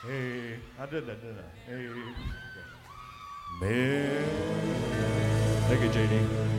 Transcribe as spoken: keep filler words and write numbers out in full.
Hey, I did that, didn't I? Hey. Man. Thank you, J D.